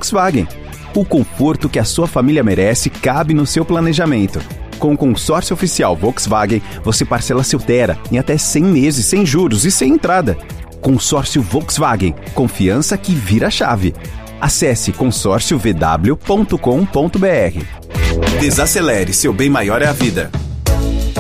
Volkswagen. O conforto que a sua família merece cabe no seu planejamento. Com o consórcio oficial Volkswagen, você parcela seu Tera em até 100 meses sem juros e sem entrada. Consórcio Volkswagen. Confiança que vira chave. Acesse consórciovw.com.br. Desacelere, seu bem maior é a vida.